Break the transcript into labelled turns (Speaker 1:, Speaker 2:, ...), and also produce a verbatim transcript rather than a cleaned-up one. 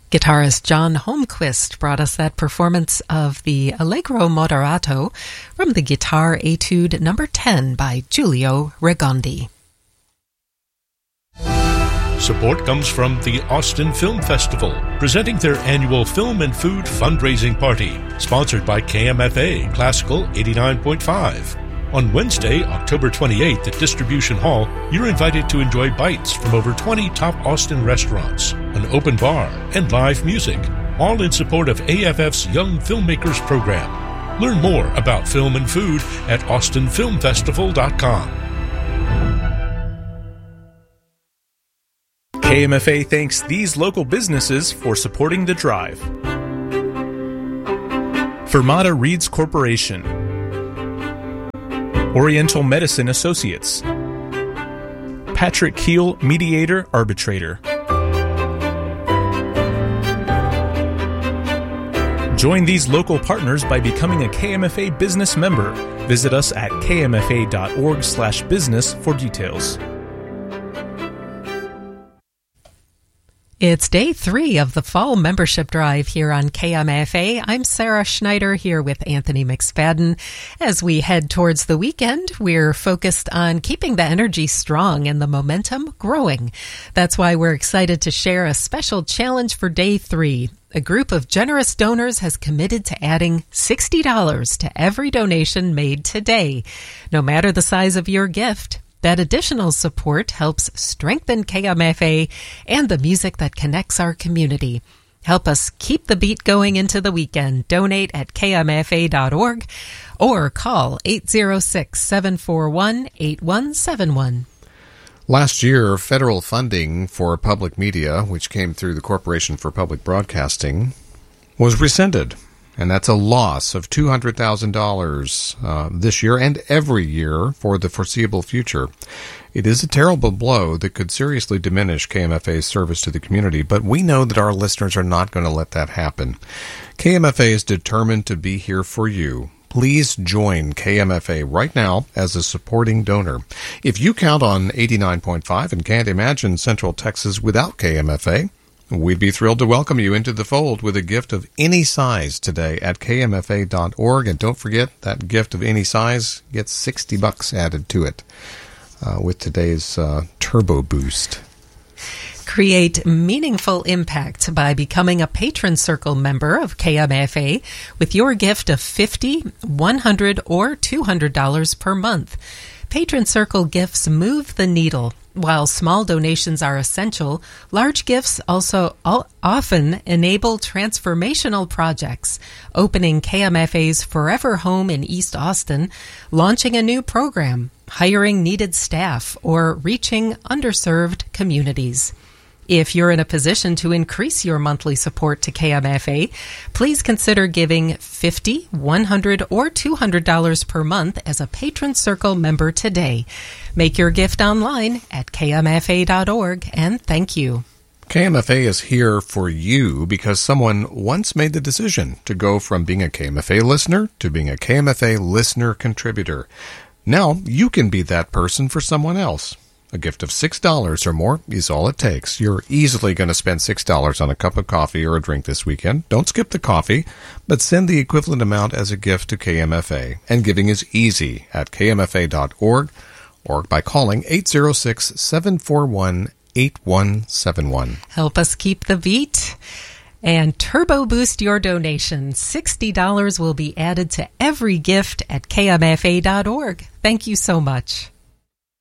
Speaker 1: Guitarist John Holmquist brought us that performance of the Allegro Moderato from the Guitar Etude number ten by Giulio Regondi.
Speaker 2: Support comes from the Austin Film Festival, presenting their annual film and food fundraising party, sponsored by K M F A Classical eighty-nine point five. On Wednesday, October twenty-eighth at Distribution Hall, you're invited to enjoy bites from over twenty top Austin restaurants, an open bar, and live music, all in support of A F F's Young Filmmakers Program. Learn more about film and food at austin film festival dot com.
Speaker 3: K M F A thanks these local businesses for supporting the drive. Fermata Reeds Corporation, Oriental Medicine Associates, Patrick Keel Mediator Arbitrator. Join these local partners by becoming a K M F A business member. Visit us at k m f a dot org slash business for details.
Speaker 1: It's day three of the fall membership drive here on K M F A. I'm Sarah Schneider here with Anthony McSpadden. As we head towards the weekend, we're focused on keeping the energy strong and the momentum growing. That's why we're excited to share a special challenge for day three. A group of generous donors has committed to adding sixty dollars to every donation made today, no matter the size of your gift. That additional support helps strengthen K M F A and the music that connects our community. Help us keep the beat going into the weekend. Donate at k m f a dot org or call eight zero six, seven four one, eight one seven one.
Speaker 4: Last year, federal funding for public media, which came through the Corporation for Public Broadcasting, was rescinded. And that's a loss of two hundred thousand dollars uh, this year and every year for the foreseeable future. It is a terrible blow that could seriously diminish K M F A's service to the community, but we know that our listeners are not going to let that happen. K M F A is determined to be here for you. Please join K M F A right now as a supporting donor. If you count on eighty-nine point five and can't imagine Central Texas without K M F A, we'd be thrilled to welcome you into the fold with a gift of any size today at k m f a dot org. And don't forget, that gift of any size gets sixty bucks added to it uh, with today's uh, Turbo Boost.
Speaker 1: Create meaningful impact by becoming a Patron Circle member of K M F A with your gift of fifty dollars, one hundred dollars, or two hundred dollars per month. Patron Circle gifts move the needle. While small donations are essential, large gifts also often enable transformational projects, opening K M F A's Forever Home in East Austin, launching a new program, hiring needed staff, or reaching underserved communities. If you're in a position to increase your monthly support to K M F A, please consider giving fifty dollars, one hundred dollars, or two hundred dollars per month as a Patron Circle member today. Make your gift online at k m f a dot org, and thank you.
Speaker 4: K M F A is here for you because someone once made the decision to go from being a K M F A listener to being a K M F A listener contributor. Now you can be that person for someone else. A gift of six dollars or more is all it takes. You're easily going to spend six dollars on a cup of coffee or a drink this weekend. Don't skip the coffee, but send the equivalent amount as a gift to K M F A. And giving is easy at k m f a dot org or by calling eight zero six, seven four one, eight one seven one.
Speaker 1: Help us keep the beat and turbo boost your donation. sixty dollars will be added to every gift at k m f a dot org. Thank you so much.